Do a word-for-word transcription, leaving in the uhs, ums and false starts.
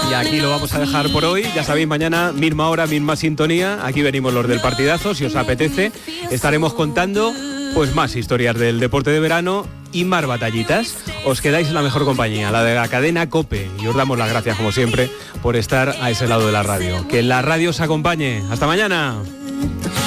Y aquí lo vamos a dejar por hoy. Ya sabéis, mañana, misma hora, misma sintonía. Aquí venimos los del partidazo, si os apetece. Estaremos contando pues más historias del deporte de verano y más batallitas. Os quedáis en la mejor compañía, la de la cadena COPE. Y os damos las gracias, como siempre, por estar a ese lado de la radio. Que la radio os acompañe. ¡Hasta mañana!